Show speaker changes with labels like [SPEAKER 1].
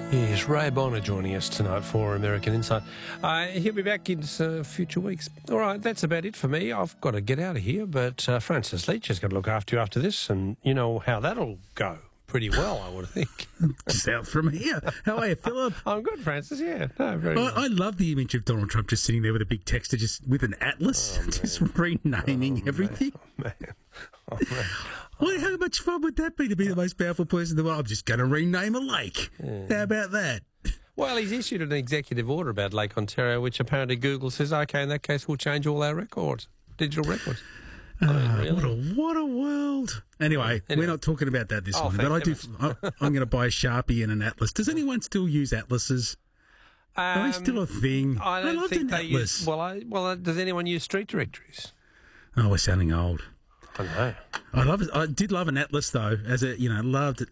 [SPEAKER 1] Yes, Ray Bonner joining us tonight for American Insight. He'll be back in future weeks. All right, that's about it for me. I've got to get out of here, but Francis Leach is going to look after you after this, and you know how that'll go pretty well, I would think.
[SPEAKER 2] Just out from here. How are you, Philip?
[SPEAKER 1] I'm good, Francis, yeah. No, very good.
[SPEAKER 2] I love the image of Donald Trump just sitting there with a big texter, just with an atlas, just renaming everything.
[SPEAKER 1] Man. Oh, man.
[SPEAKER 2] Well, how much fun would that be to be the most powerful person in the world? I'm just going to rename a lake. How about that?
[SPEAKER 1] Well, he's issued an executive order about Lake Ontario, which apparently Google says, OK, in that case, we'll change all our records, digital records. I mean, really?
[SPEAKER 2] What a world. Anyway, we're not talking about that this morning, but I'm going to buy a Sharpie and an atlas. Does anyone still use atlases? Are they still a thing?
[SPEAKER 1] I don't
[SPEAKER 2] loved
[SPEAKER 1] think
[SPEAKER 2] an
[SPEAKER 1] they
[SPEAKER 2] atlas.
[SPEAKER 1] use... Well, does anyone use street directories?
[SPEAKER 2] Oh, we're sounding old.
[SPEAKER 1] I know.
[SPEAKER 2] I did love an atlas though, loved